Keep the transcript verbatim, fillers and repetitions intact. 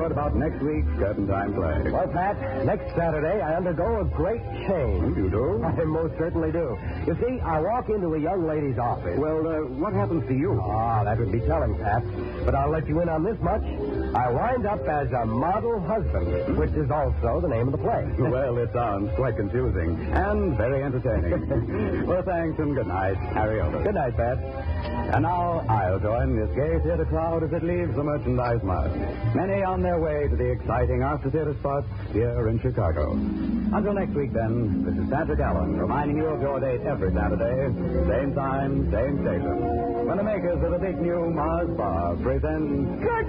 forward about next week's Curtain Time play. Well, Pat, next Saturday I undergo a great change. You do? I most certainly do. You see, I walk into a young lady's office. Well, uh, what happens to you? Ah, that would be telling, Pat. But I'll let you in on this much. I wind up as a model husband, which is also the name of the play. Well, it sounds quite confusing and very entertaining. Well, thanks and good night, Harry Elder. Good night, Pat. And now I'll join this gay theater crowd as it leaves the merchandise mart. Many on their way to the exciting after theater spots here in Chicago. Until next week, then, this is Patrick Allen reminding you of your date every Saturday, same time, same station, when the makers of the big new Mars Bar present Good